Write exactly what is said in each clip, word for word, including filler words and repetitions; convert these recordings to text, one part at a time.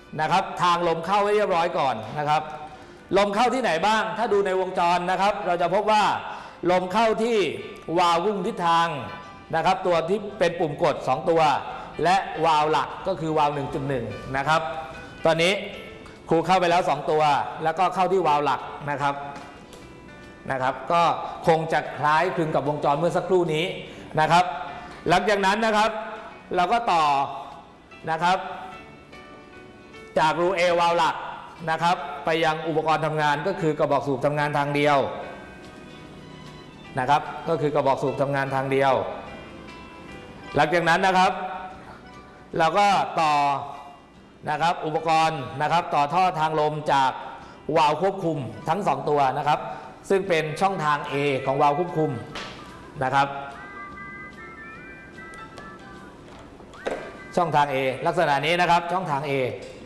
นะครับทางลมเข้าให้เรียบร้อยก่อนนะครับลมเข้าที่ไหนบ้างถ้าดูในวงจรนะครับเราจะพบว่าลมเข้าที่วาล์ววิ่งทิศทางนะครับตัวที่เป็นปุ่มกดสองตัวและวาล์วหลักก็คือวาล์ว หนึ่งจุดหนึ่ง นะครับตอนนี้ครูเข้าไปแล้วสองตัวแล้วก็เข้าที่วาล์วหลักนะครับนะครับก็คงจะคล้ายคลึงกับวงจรเมื่อสักครู่นี้นะครับหลังจากนั้นนะครับเราก็ต่อนะครับจากรู A วาล์วหลักนะครับไปยังอุปกรณ์ทำงานก็คือกระบอกสูบทำงานทางเดียวนะครับก็คือกระบอกสูบทำงานทางเดียวหลังจากนั้นนะครับเราก็ต่อนะครับอุปกรณ์นะครับต่อท่อทางลมจากวาล์วควบคุมทั้งสองตัวนะครับซึ่งเป็นช่องทาง A ของวาล์วควบคุมนะครับช่องทาง A ลักษณะนี้นะครับช่องทาง A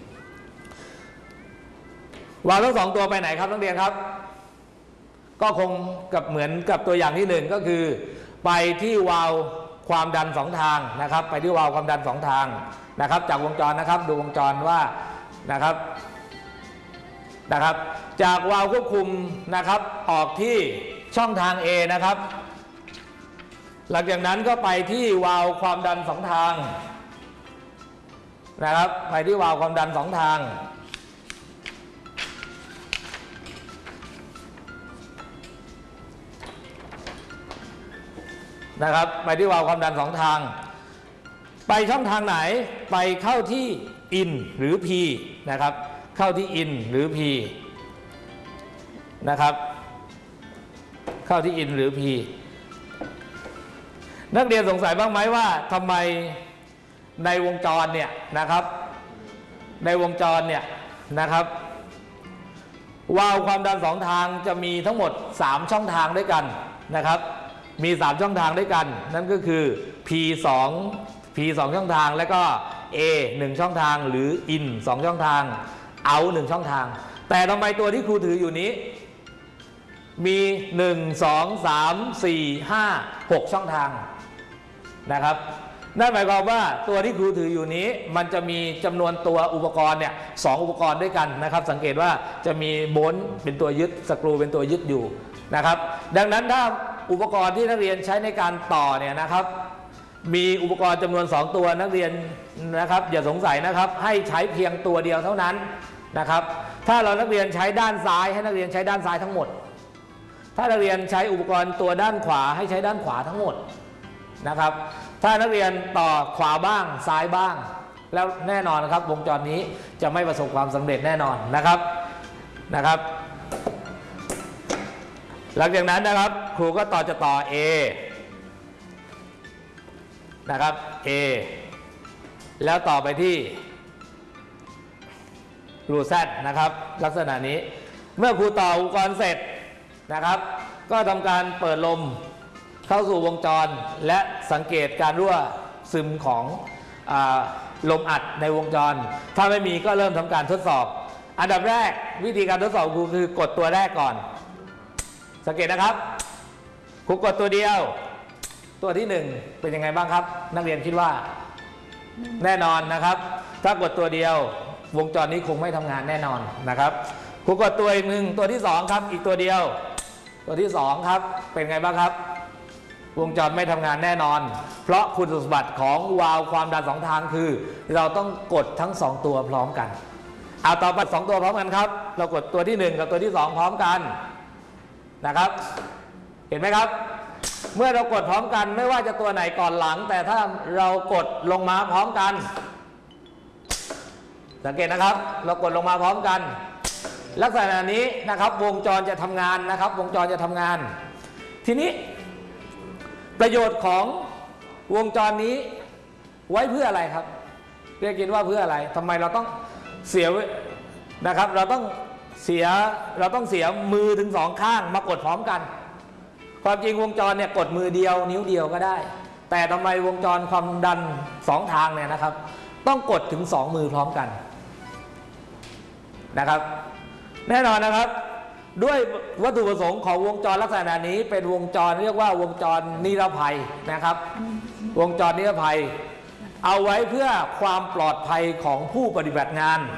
วาล์วทั้งสองตัวไปไหนครับนักเรียนครับก็คงกับเหมือนกับตัวอย่างที่หนึ่งก็คือไปที่วาล์วความดันสองทางนะครับไปที่วาล์วความดันสองทางนะครับจากวงจรนะครับดูวงจรว่านะครับนะครับจากวาล์วควบคุมนะครับออกที่ช่องทาง A นะครับหลังจากนั้นก็ไปที่วาล์วความดันสองทางนะครับไปที่วาล์วความดันสองทางนะครับไปที่วาล์วความดันสองทางไปช่องทางไหนไปเข้าที่ in หรือ P นะครับเข้าที่ in หรือ P นะครับเข้าที่ in หรือ P นักเรียนสงสัยบ้างไหมว่าทำไมในวงจรเนี่ยนะครับในวงจรเนี่ยนะครับวาล์วความดันสองทางจะมีทั้งหมดสามช่องทางด้วยกันนะครับมีสามช่องทางด้วยกันนั่นก็คือ P สอง P สองช่องทางแล้วก็ A หนึ่งช่องทางหรือ In สองช่องทาง Out หนึ่งช่องทางแต่ทำไมตัวที่ครูถืออยู่นี้มีหนึ่ง สอง สาม สี่ ห้า หกช่องทางนะครับนั่นหมายความว่าตัวที่ครูถืออยู่นี้มันจะมีจำนวนตัวอุปกรณ์เนี่ยสองอุปกรณ์ด้วยกันนะครับสังเกตว่าจะมีโบลต์เป็นตัวยึดสกรูเป็นตัวยึดอยู่นะครับดังนั้นถ้าอุปกรณ์ที่นักเรียนใช้ในการต่อเนี่ยนะครับมีอุปกรณ์จำนวนสองตัวนักเรียนนะครับอย่าสงสัยนะครับให้ใช้เพียงตัวเดียวเท่านั้นนะครับถ้าเรานักเรียนใช้ด้านซ้ายให้นักเรียนใช้ด้านซ้ายทั้งหมดถ้านักเรียนใช้อุปกรณ์ตัวด้านขวาให้ใช้ด้านขวาทั้งหมดนะครับถ้านักเรียนต่อขวาบ้างซ้ายบ้างแล้วแน่นอนนะครับวงจรนี้จะไม่ประสบความสำเร็จแน่นอนนะครับนะครับหลังจากนั้นนะครับครูก็ต่อจะต่อ A นะครับ A แล้วต่อไปที่รู Z นะครับลักษณะนี้เมื่อครูต่ออุปกรณ์เสร็จนะครับก็ทำการเปิดลมเข้าสู่วงจรและสังเกตการรั่วซึมของอ่าลมอัดในวงจรถ้าไม่มีก็เริ่มทำการทดสอบอันดับแรกวิธีการทดสอบครูคือกดตัวแรกก่อนสังเกตนะครับครูกดตัวเดียวตัวที่หนึ่งเป็นยังไงบ้างครับนักเรียนคิดว่าแน่นอนนะครับถ้ากดตัวเดียววงจรนี้คงไม่ทำงานแน่นอนนะครับครูกดตัวอีกหนึ่งตัวที่สองครับอีกตัวเดียวตัวที่สองครับเป็นไงบ้างครับวงจรไม่ทำงานแน่นอนเพราะคุณสมบัติของวาล์วความดันสองทางคือเราต้องกดทั้งสองตัวพร้อมกันเอาต่อไปสองตัวพร้อมกันครับเรากดตัวที่หนึ่งกับตัวที่สองพร้อมกันนะครับเห็นไหมครับเมื่อเรากดพร้อมกันไม่ว่าจะตัวไหนก่อนหลังแต่ถ้าเรากดลงมาพร้อมกันสังเกตนะครับเรากดลงมาพร้อมกันลักษณะนี้นะครับวงจรจะทำงานนะครับวงจรจะทำงานทีนี้ประโยชน์ของวงจรนี้ไว้เพื่ออะไรครับเรียกกินว่าเพื่ออะไรทำไมเราต้องเสียนะครับเราต้องเสียเราต้องเสียมือถึงสองข้างมากดพร้อมกันความจริงวงจรเนี่ยกดมือเดียวนิ้วเดียวก็ได้แต่ทำไมวงจรความดันสองทางเนี่ยนะครับต้องกดถึงสองมือพร้อมกันนะครับแน่นอนนะครับด้วยวัตถุประสงค์ของวงจรลักษณะนี้เป็นวงจรเรียกว่าวงจรนิรภัยนะครับวงจรนิรภัยเอาไว้เพื่อความปลอดภัยของผู้ปฏิบัติงาน